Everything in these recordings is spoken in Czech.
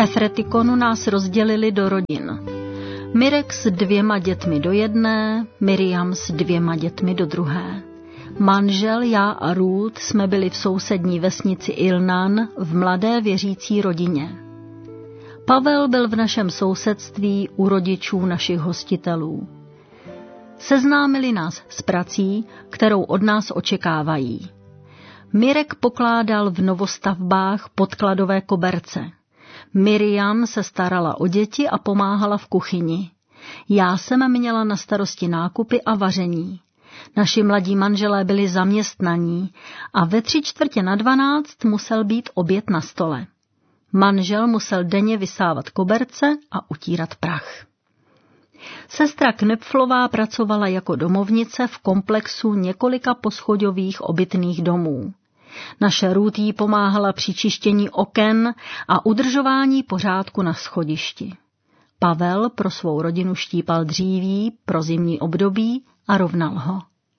Efretikonu nás rozdělili do rodin. Mirek s 2 dětmi do jedné, Miriam s 2 dětmi do druhé. Manžel, já a Ruth jsme byli v sousední vesnici Ilnan v mladé věřící rodině. Pavel byl v našem sousedství u rodičů našich hostitelů. Seznámili nás s prací, kterou od nás očekávají. Mirek pokládal v novostavbách podkladové koberce. Miriam se starala o děti a pomáhala v kuchyni. Já jsem měla na starosti nákupy a vaření. Naši mladí manželé byli zaměstnaní a ve 11:45 musel být oběd na stole. Manžel musel denně vysávat koberce a utírat prach. Sestra Knepflová pracovala jako domovnice v komplexu několika poschodových obytných domů. Naše Ruth jí pomáhala při čištění oken a udržování pořádku na schodišti. Pavel pro svou rodinu štípal dříví pro zimní období a rovnal ho.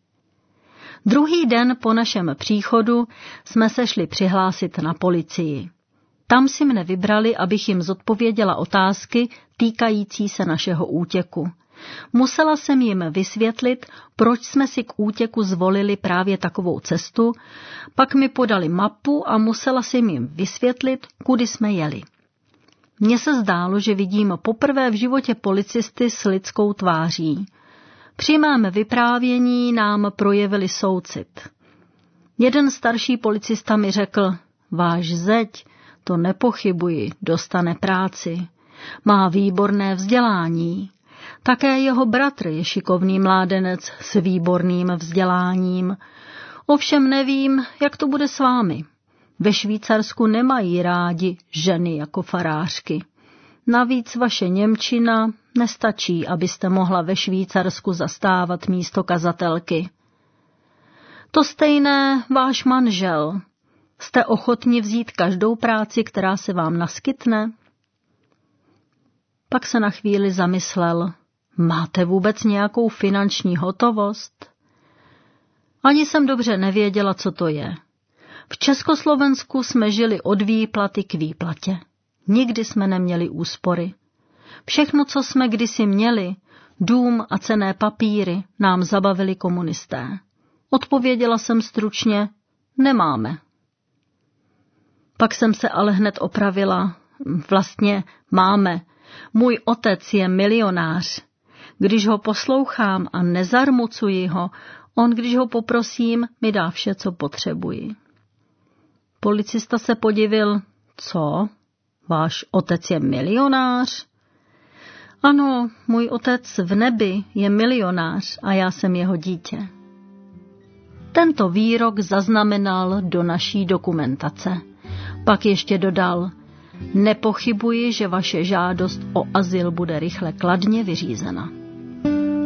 Druhý den po našem příchodu jsme se šli přihlásit na policii. Tam si mne vybrali, abych jim zodpověděla otázky týkající se našeho útěku. Musela jsem jim vysvětlit, proč jsme si k útěku zvolili právě takovou cestu, pak mi podali mapu a musela jsem jim vysvětlit, kudy jsme jeli. Mně se zdálo, že vidím poprvé v životě policisty s lidskou tváří. Při mém vyprávění nám projevili soucit. Jeden starší policista mi řekl, váš zeď, to nepochybuji, dostane práci. Má výborné vzdělání. Také jeho bratr je šikovný mládenec s výborným vzděláním. Ovšem nevím, jak to bude s vámi. Ve Švýcarsku nemají rádi ženy jako farářky. Navíc vaše němčina nestačí, abyste mohla ve Švýcarsku zastávat místo kazatelky. To stejné váš manžel. Jste ochotni vzít každou práci, která se vám naskytne? Pak se na chvíli zamyslel. Máte vůbec nějakou finanční hotovost? Ani jsem dobře nevěděla, co to je. V Československu jsme žili od výplaty k výplatě. Nikdy jsme neměli úspory. Všechno, co jsme kdysi měli, dům a cenné papíry, nám zabavili komunisté. Odpověděla jsem stručně, nemáme. Pak jsem se ale hned opravila. Vlastně máme. Můj otec je milionář. Když ho poslouchám a nezarmucuji ho, on, když ho poprosím, mi dá vše, co potřebuji. Policista se podivil. Co? Váš otec je milionář? Ano, můj otec v nebi je milionář a já jsem jeho dítě. Tento výrok zaznamenal do naší dokumentace. Pak ještě dodal, nepochybuji, že vaše žádost o azyl bude rychle kladně vyřízena.